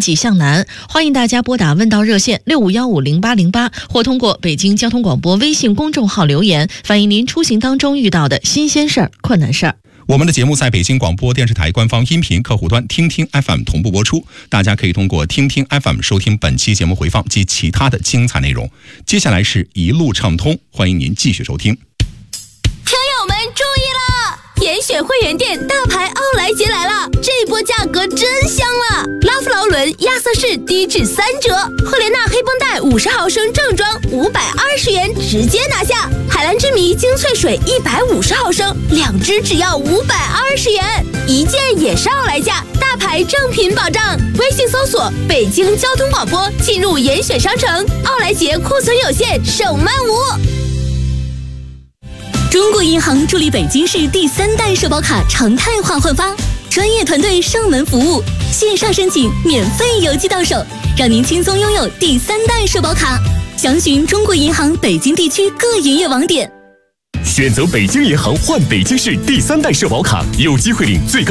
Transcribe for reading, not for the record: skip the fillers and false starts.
济向南。欢迎大家拨打问道热线65150808，或通过北京交通广播微信公众号留言，反映您出行当中遇到的新鲜事儿、困难事儿。 我们的节目在北京广播电视台官方音频客户端听听 FM 同步播出，大家可以通过听听 FM 收听本期节目回放及其他的精彩内容。接下来是一路畅通，欢迎您继续收听。 听友们注意了，严选会员店大牌奥莱杰来了，这波价格真香了！拉夫劳伦亚瑟士低至3折，赫莲娜黑绷带50毫升正装520元直接拿下，海蓝之谜精粹水150毫升2支只要520元，一件也是奥莱价，大牌正品保障。微信搜索北京交通广播，进入严选商城，奥莱杰库存有限，手慢无。 中国银行助力北京市第3代社保卡常态化换发，专业团队上门服务，线上申请免费邮寄到手，让您轻松拥有第3代社保卡。详询中国银行北京地区各营业网点。 选择北京银行换北京市第3代社保卡，有机会领最高